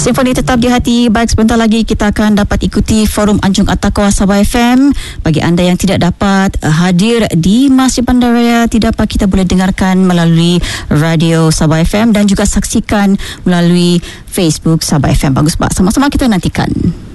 Simfoni tetap di hati. Baik, sebentar lagi kita akan dapat ikuti forum Anjung At-Taqwa Sabah FM. Bagi anda yang tidak dapat hadir di Masjid Bandaraya, tidak apa, kita boleh dengarkan melalui radio Sabah FM dan juga saksikan melalui Facebook Sabah FM. Bagus, Pak. Sama-sama kita nantikan.